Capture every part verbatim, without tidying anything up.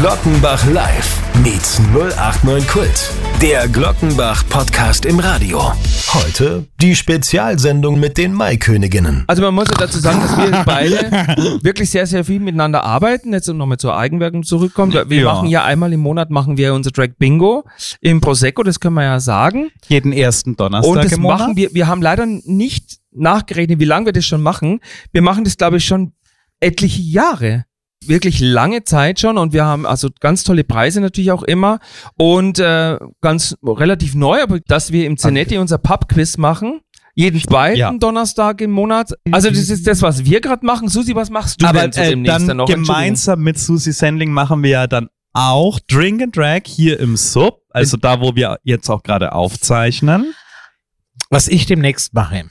Glockenbach Live meets null acht neun Kult. Der Glockenbach-Podcast im Radio. Heute die Spezialsendung mit den Maiköniginnen. Also man muss ja dazu sagen, dass wir beide wirklich sehr, sehr viel miteinander arbeiten. Jetzt um nochmal zur Eigenwerbung zurückkommen. Wir ja. machen ja einmal im Monat machen wir unser Drag Bingo im Prosecco, das können wir ja sagen. Jeden ersten Donnerstag Und das im Monat. machen wir, wir haben leider nicht nachgerechnet, wie lange wir das schon machen. Wir machen das, glaube ich, schon etliche Jahre. Wirklich lange Zeit schon und wir haben also ganz tolle Preise natürlich auch immer und äh, ganz relativ neu, aber dass wir im Zenetti unser Pub-Quiz machen, jeden zweiten ja. Donnerstag im Monat. Also das ist das, was wir gerade machen. Susi, was machst du aber, denn so äh, demnächst dann, dann noch? Gemeinsam mit Susi Sendling machen wir ja dann auch Drink and Drag hier im Sub, also da, wo wir jetzt auch gerade aufzeichnen. Was ich demnächst mache.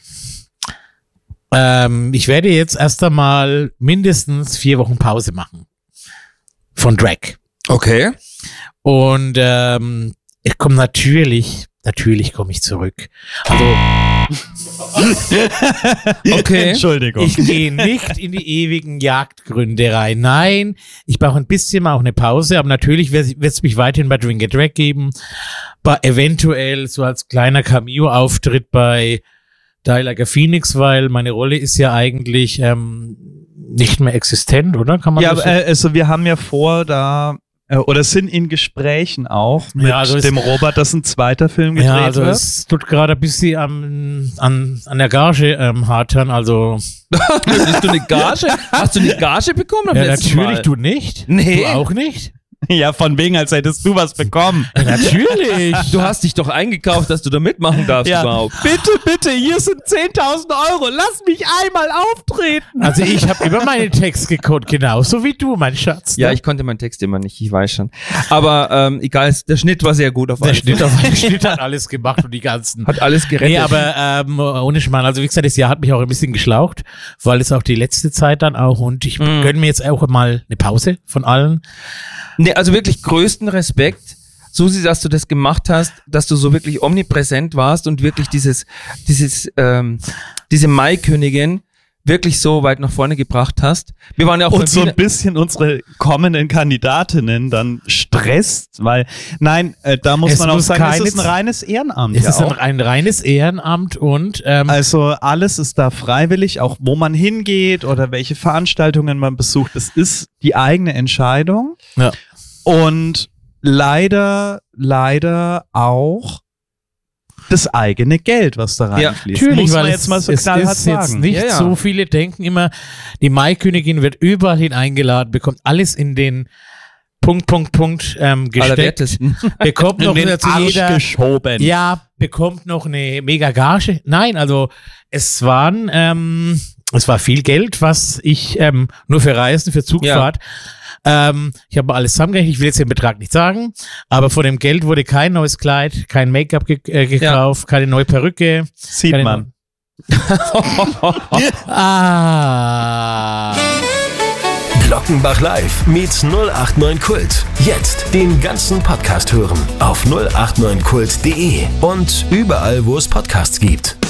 Ähm, ich werde jetzt erst einmal mindestens vier Wochen Pause machen. Von Drag. Okay. Und ähm, ich komme natürlich, natürlich komme ich zurück. Also okay. Entschuldigung. Ich gehe nicht in die ewigen Jagdgründe rein. Nein, ich brauche ein bisschen mal auch eine Pause, aber natürlich wird es mich weiterhin bei Drink and Drag geben. Bei eventuell so als kleiner Cameo-Auftritt bei Dilager Phoenix, weil meine Rolle ist ja eigentlich ähm, nicht mehr existent, oder? Kann man ja, das äh, also wir haben ja vor, da äh, oder sind in Gesprächen auch mit ja, also dem es, Robert, dass ein zweiter Film gedreht ja, also wird. es tut gerade ein bisschen an, an, an der Gage ähm, hatern, also Hast du eine Gage? Hast du eine Gage bekommen? ja, natürlich, Mal? Du nicht. Nee. Du auch nicht? Ja, von wegen, als hättest du was bekommen. Ja, natürlich. Du hast dich doch eingekauft, dass du da mitmachen darfst ja. überhaupt. Bitte, bitte, hier sind zehntausend Euro. Lass mich einmal auftreten. Also ich habe immer meine Text gekonnt, genauso wie du, mein Schatz. Ne? Ja, ich konnte meinen Text immer nicht, ich weiß schon. Aber ähm, egal, der Schnitt war sehr gut auf der alles. Schnitt, auf, der Schnitt hat alles gemacht und die ganzen... Hat alles gerettet. Nee, aber ähm, ohne Schmarrn, also wie gesagt, das Jahr hat mich auch ein bisschen geschlaucht, weil es auch die letzte Zeit dann auch und ich mm. gönne mir jetzt auch mal eine Pause von allen. Nee, also wirklich größten Respekt, Susi, dass du das gemacht hast, dass du so wirklich omnipräsent warst und wirklich dieses, dieses, ähm, diese Maikönigin wirklich so weit nach vorne gebracht hast. Wir waren ja auch und so ein bisschen unsere kommenden Kandidatinnen dann stresst, weil, nein, äh, da muss es man auch muss sagen, keine, es ist ein reines Ehrenamt. Es ja ist auch. ein, ein reines Ehrenamt und ähm, also alles ist da freiwillig, auch wo man hingeht oder welche Veranstaltungen man besucht. Das ist die eigene Entscheidung. Ja. Und leider, leider auch das eigene Geld, was da reinfließt. Ja, natürlich, muss man weil jetzt mal so es, knallhart es ist jetzt sagen. nicht ja, ja. so viele denken immer, die Maikönigin wird überall hin eingeladen, bekommt alles in den Punkt, Punkt, Punkt ähm, gesteckt, bekommt noch in den dazu Arsch jeder, geschoben. ja, bekommt noch eine mega Gage. Nein, also es waren, ähm, es war viel Geld, was ich ähm, nur für Reisen, für Zugfahrt. Ja. Ähm, ich habe alles zusammengerechnet, ich will jetzt den Betrag nicht sagen, aber von dem Geld wurde kein neues Kleid, kein Make-up ge- äh, gekauft, ja. keine neue Perücke. Sieht man. ah. Glockenbach Live meets null acht neun Kult. Jetzt den ganzen Podcast hören auf null acht neun kult punkt de und überall, wo es Podcasts gibt.